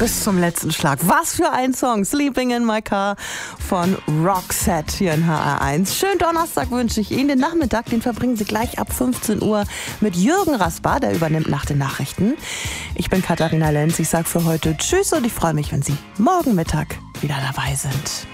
bis zum letzten Schlag. Was für ein Song. Sleeping in My Car von Roxette hier in HR1. Schönen Donnerstag wünsche ich Ihnen. Den Nachmittag, den verbringen Sie gleich ab 15 Uhr mit Jürgen Rasper, der übernimmt nach den Nachrichten. Ich bin Katharina Lenz. Ich sage für heute Tschüss und ich freue mich, wenn Sie morgen Mittag wieder dabei sind.